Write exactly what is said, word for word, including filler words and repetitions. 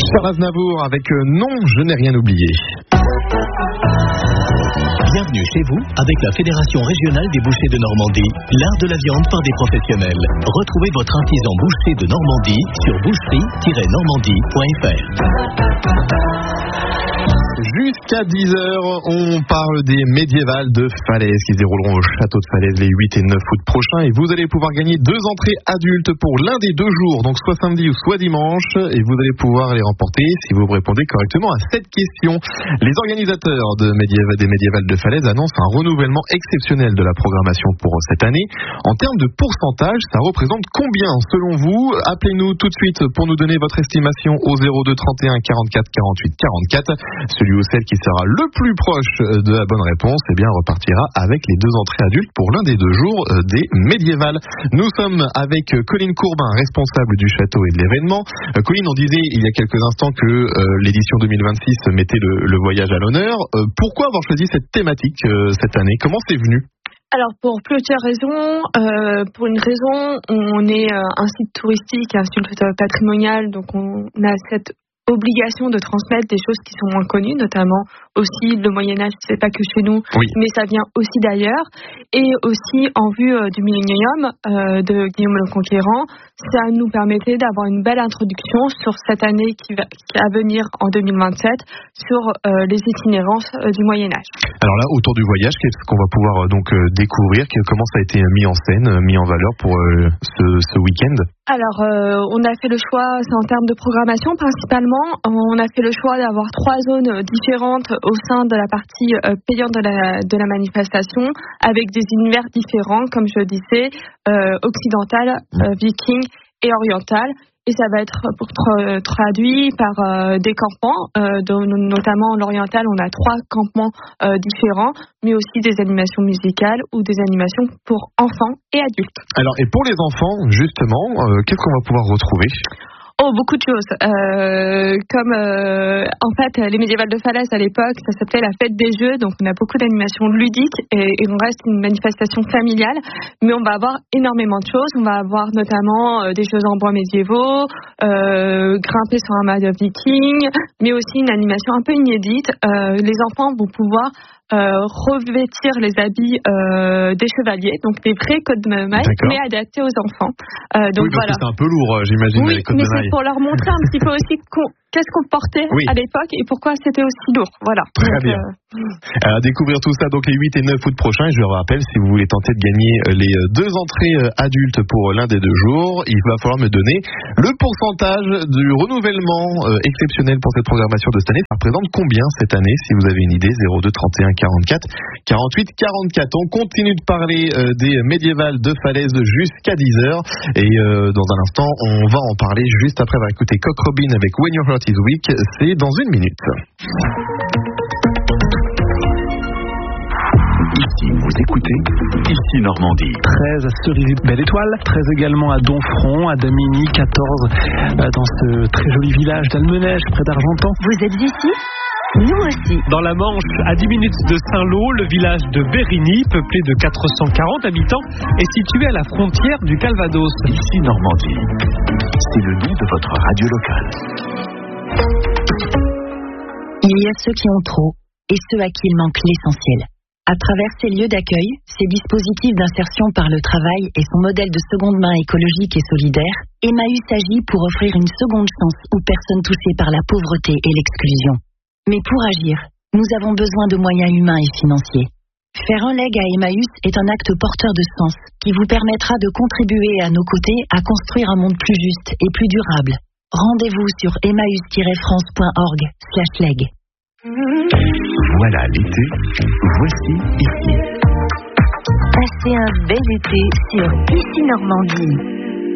Charles Aznavour avec euh, Non, je n'ai rien oublié. Bienvenue chez vous avec la Fédération régionale des bouchers de Normandie, l'art de la viande par des professionnels. Retrouvez votre artisan boucher de Normandie sur boucherie tiret normandie point f r. Jusqu'à dix heures, on parle des médiévales de Falaise qui se dérouleront au château de Falaise les huit et neuf août prochains, et vous allez pouvoir gagner deux entrées adultes pour l'un des deux jours, donc soit samedi ou soit dimanche, et vous allez pouvoir les remporter si vous répondez correctement à cette question. Les organisateurs de médiéva- des médiévales de Falaise annoncent un renouvellement exceptionnel de la programmation pour cette année. En termes de pourcentage, ça représente combien selon vous? Appelez-nous tout de suite pour nous donner votre estimation au zéro deux trente et un quarante-quatre quarante-huit quarante-quatre. Celui ou celle qui sera le plus proche de la bonne réponse, eh bien, repartira avec les deux entrées adultes pour l'un des deux jours des médiévales. Nous sommes avec Colline Courbin, responsable du château et de l'événement. Euh, Colline, on disait il y a quelques instants que euh, l'édition deux mille vingt-six mettait le, le voyage à l'honneur. Euh, pourquoi avoir choisi cette thématique euh, cette année? Comment c'est venu? Alors pour plusieurs raisons, euh, pour une raison, on est euh, un site touristique, un site patrimonial, donc on a cette obligation de transmettre des choses qui sont moins connues, notamment aussi le Moyen-Âge, c'est pas que chez nous, oui. mais ça vient aussi d'ailleurs, et aussi en vue euh, du millénium euh, de Guillaume le Conquérant, ça nous permettait d'avoir une belle introduction sur cette année qui va, qui va venir en deux mille vingt-sept sur euh, les itinérances euh, du Moyen-Âge. Alors là, autour du voyage, qu'est-ce qu'on va pouvoir euh, donc euh, découvrir? Comment ça a été mis en scène, euh, mis en valeur pour euh, ce, ce week-end? Alors, euh, on a fait le choix, c'est en termes de programmation principalement, on a fait le choix d'avoir trois zones différentes au sein de la partie euh, payante de la, de la manifestation, avec des univers différents, comme je disais, euh, occidental, euh, viking et oriental. Et ça va être pour tra- traduit par euh, des campements, euh, dont, notamment l'oriental, on a trois campements euh, différents, mais aussi des animations musicales ou des animations pour enfants et adultes. Alors, et pour les enfants, justement, euh, qu'est-ce qu'on va pouvoir retrouver ? Oh, beaucoup de choses. Euh, comme euh, en fait, les médiévales de Falaise à l'époque, ça s'appelait la fête des jeux, donc on a beaucoup d'animations ludiques et, et on reste une manifestation familiale, mais on va avoir énormément de choses. On va avoir notamment euh, des jeux en bois médiévaux, euh, grimper sur un mât de viking, mais aussi une animation un peu inédite. Euh, les enfants vont pouvoir Euh, revêtir les habits euh, des chevaliers, donc des vrais cottes de mailles, mais adaptés aux enfants. Euh, donc oui, parce voilà. que c'est un peu lourd, j'imagine, oui, les cottes de mailles. Oui, mais c'est pour leur montrer un petit peu aussi qu'on, qu'est-ce qu'on portait oui. à l'époque et pourquoi c'était aussi lourd. Voilà. Très donc, bien. Euh... À découvrir tout ça donc les huit et neuf août prochains. Je le rappelle, si vous voulez tenter de gagner les deux entrées adultes pour l'un des deux jours, il va falloir me donner le pourcentage du renouvellement exceptionnel pour cette programmation de cette année. Ça représente combien cette année, si vous avez une idée? Zéro deux trente et un quarante-quatre quarante-huit quarante-quatre. On continue de parler euh, des médiévales de Falaise jusqu'à dix heures. Et euh, dans un instant, on va en parler juste après avoir écouté Cock Robin avec When Your Heart is Weak. C'est dans une minute. Ici, vous écoutez Ici Normandie. treize à Cerisy-Belle-Étoile, treize également à Domfront, à Damigny, quatorze euh, dans ce très joli village d'Almenège, près d'Argentan. Vous êtes ici ? Nous aussi. Dans la Manche, à dix minutes de Saint-Lô, le village de Bérigny, peuplé de quatre cent quarante habitants, est situé à la frontière du Calvados. Ici Normandie, c'est le nom de votre radio locale. Il y a ceux qui ont trop et ceux à qui il manque l'essentiel. À travers ces lieux d'accueil, ces dispositifs d'insertion par le travail et son modèle de seconde main écologique et solidaire, Emmaüs agit pour offrir une seconde chance aux personnes touchées par la pauvreté et l'exclusion. Mais pour agir, nous avons besoin de moyens humains et financiers. Faire un leg à Emmaüs est un acte porteur de sens qui vous permettra de contribuer à nos côtés à construire un monde plus juste et plus durable. Rendez-vous sur emmaüs tiret france point org slash leg. Voilà l'été, voici ici. Passez un bel été sur Ici Normandie.